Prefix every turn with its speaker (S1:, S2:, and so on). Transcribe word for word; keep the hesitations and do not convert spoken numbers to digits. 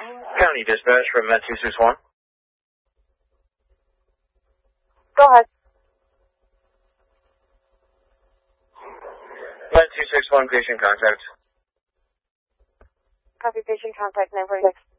S1: County Dispatch from Med two six one.
S2: Go ahead.
S1: Med two six one, patient contact.
S2: Copy, patient contact nine four six.